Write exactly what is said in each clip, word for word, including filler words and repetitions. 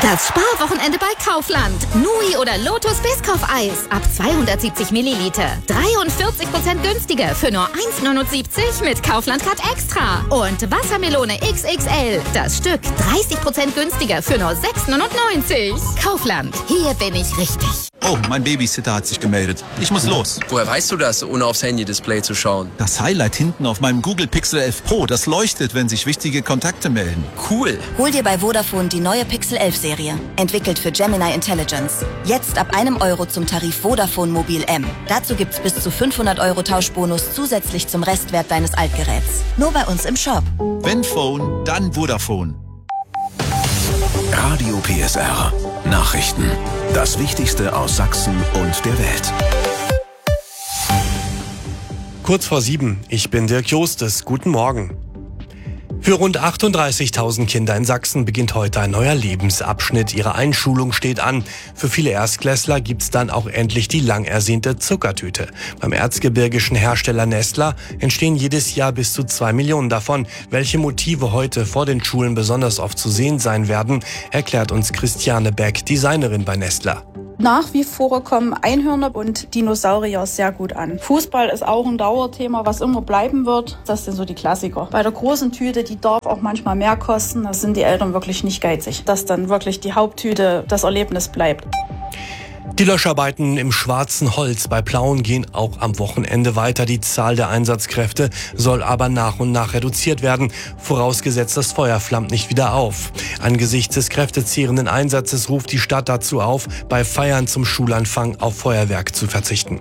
Das Sparwochenende bei Kaufland. Nui oder Lotus Biscoff-Eis ab zweihundertsiebzig Milliliter. dreiundvierzig Prozent günstiger für nur eins neunundsiebzig mit Kaufland-Card Extra. Und Wassermelone X X L. Das Stück dreißig Prozent günstiger für nur sechs neunundneunzig. Kaufland. Hier bin ich richtig. Oh, mein Babysitter hat sich gemeldet. Ich muss los. Woher weißt du das, ohne aufs Handy-Display zu schauen? Das Highlight hinten auf meinem Google Pixel elf Pro, das leuchtet, wenn sich wichtige Kontakte melden. Cool. Hol dir bei Vodafone die neue Pixel elf Serie. Entwickelt für Gemini Intelligence. Jetzt ab einem Euro zum Tarif Vodafone Mobil M. Dazu gibt's bis zu fünfhundert Euro Tauschbonus zusätzlich zum Restwert deines Altgeräts. Nur bei uns im Shop. Wenn Phone, dann Vodafone. Radio P S R. Nachrichten. Das Wichtigste aus Sachsen und der Welt. Kurz vor sieben, ich bin Dirk Jostes. Guten Morgen. Für rund achtunddreißigtausend Kinder in Sachsen beginnt heute ein neuer Lebensabschnitt. Ihre Einschulung steht an. Für viele Erstklässler gibt's dann auch endlich die lang ersehnte Zuckertüte. Beim erzgebirgischen Hersteller Nestler entstehen jedes Jahr bis zu zwei Millionen davon. Welche Motive heute vor den Schulen besonders oft zu sehen sein werden, erklärt uns Christiane Beck, Designerin bei Nestler. Nach wie vor kommen Einhörner und Dinosaurier sehr gut an. Fußball ist auch ein Dauerthema, was immer bleiben wird. Das sind so die Klassiker. Bei der großen Tüte, die darf auch manchmal mehr kosten. Da sind die Eltern wirklich nicht geizig, dass dann wirklich die Haupttüte das Erlebnis bleibt. Die Löscharbeiten im Schwarzen Holz bei Plauen gehen auch am Wochenende weiter. Die Zahl der Einsatzkräfte soll aber nach und nach reduziert werden, vorausgesetzt das Feuer flammt nicht wieder auf. Angesichts des kräftezehrenden Einsatzes ruft die Stadt dazu auf, bei Feiern zum Schulanfang auf Feuerwerk zu verzichten.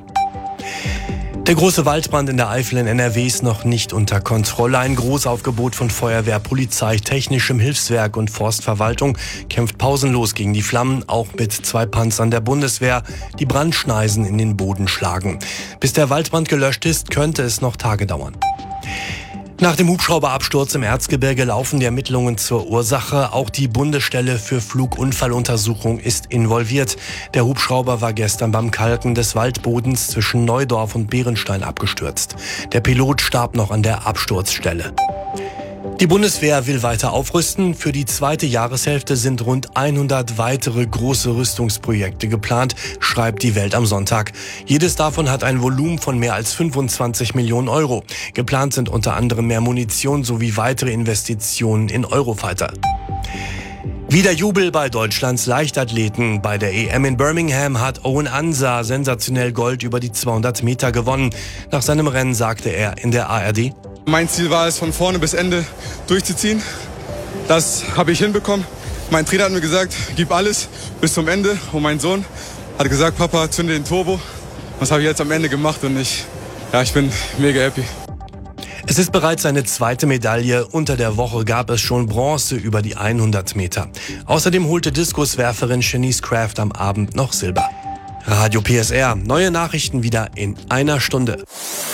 Der große Waldbrand in der Eifel in N R W ist noch nicht unter Kontrolle. Ein Großaufgebot von Feuerwehr, Polizei, technischem Hilfswerk und Forstverwaltung kämpft pausenlos gegen die Flammen, auch mit zwei Panzern der Bundeswehr, die Brandschneisen in den Boden schlagen. Bis der Waldbrand gelöscht ist, könnte es noch Tage dauern. Nach dem Hubschrauberabsturz im Erzgebirge laufen die Ermittlungen zur Ursache. Auch die Bundesstelle für Flugunfalluntersuchung ist involviert. Der Hubschrauber war gestern beim Kalken des Waldbodens zwischen Neudorf und Bärenstein abgestürzt. Der Pilot starb noch an der Absturzstelle. Die Bundeswehr will weiter aufrüsten. Für die zweite Jahreshälfte sind rund hundert weitere große Rüstungsprojekte geplant, schreibt die Welt am Sonntag. Jedes davon hat ein Volumen von mehr als fünfundzwanzig Millionen Euro. Geplant sind unter anderem mehr Munition sowie weitere Investitionen in Eurofighter. Wieder Jubel bei Deutschlands Leichtathleten. Bei der E M in Birmingham hat Owen Ansa sensationell Gold über die zweihundert Meter gewonnen. Nach seinem Rennen sagte er in der A R D: Mein Ziel war es, von vorne bis Ende durchzuziehen. Das habe ich hinbekommen. Mein Trainer hat mir gesagt, gib alles bis zum Ende. Und mein Sohn hat gesagt, Papa, zünde den Turbo. Das habe ich jetzt am Ende gemacht und ich, ja, ich bin mega happy. Es ist bereits seine zweite Medaille. Unter der Woche gab es schon Bronze über die hundert Meter. Außerdem holte Diskuswerferin Shanice Craft am Abend noch Silber. Radio P S R. Neue Nachrichten wieder in einer Stunde.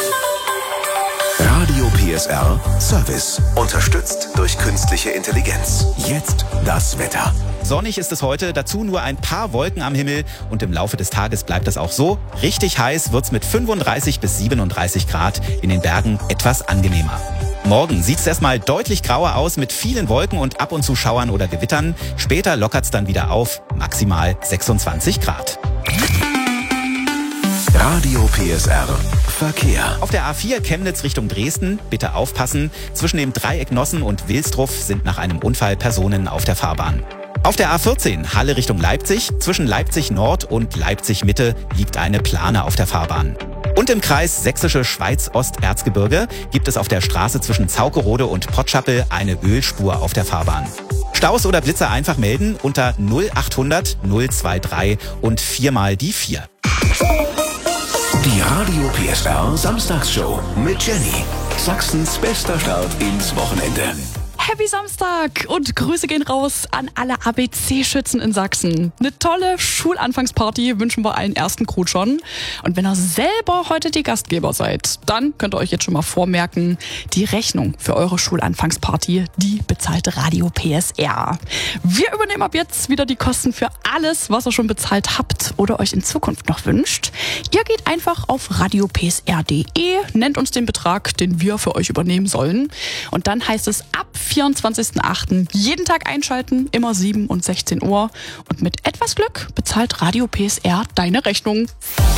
Radio P S R Service. Unterstützt durch künstliche Intelligenz. Jetzt das Wetter. Sonnig ist es heute, dazu nur ein paar Wolken am Himmel und im Laufe des Tages bleibt es auch so. Richtig heiß wird's mit fünfunddreißig bis siebenunddreißig Grad, in den Bergen etwas angenehmer. Morgen sieht's erstmal deutlich grauer aus mit vielen Wolken und ab und zu Schauern oder Gewittern. Später lockert's dann wieder auf, maximal sechsundzwanzig Grad. Radio P S R Verkehr. Auf der A vier Chemnitz Richtung Dresden, bitte aufpassen. Zwischen dem Dreieck Nossen und Wilsdruff sind nach einem Unfall Personen auf der Fahrbahn. Auf der A vierzehn Halle Richtung Leipzig, zwischen Leipzig Nord und Leipzig Mitte liegt eine Plane auf der Fahrbahn. Und im Kreis Sächsische Schweiz-Ost-Erzgebirge gibt es auf der Straße zwischen Zaukerode und Pottschappel eine Ölspur auf der Fahrbahn. Staus oder Blitze einfach melden unter null achthundert null dreiundzwanzig und viermal die vier. Die Radio P S R Samstagsshow mit Jenny. Sachsens bester Start ins Wochenende. Happy Samstag und Grüße gehen raus an alle A B C-Schützen in Sachsen. Eine tolle Schulanfangsparty wünschen wir allen ersten Crew schon. Und wenn ihr selber heute die Gastgeber seid, dann könnt ihr euch jetzt schon mal vormerken, die Rechnung für eure Schulanfangsparty, die bezahlt Radio P S R. Wir übernehmen ab jetzt wieder die Kosten für alles, was ihr schon bezahlt habt oder euch in Zukunft noch wünscht. Ihr geht einfach auf radio p s r punkt d e, nennt uns den Betrag, den wir für euch übernehmen sollen. Und dann heißt es ab vier vierundzwanzigsten achten jeden Tag einschalten, immer sieben und sechzehn Uhr. Und mit etwas Glück bezahlt Radio P S R deine Rechnung.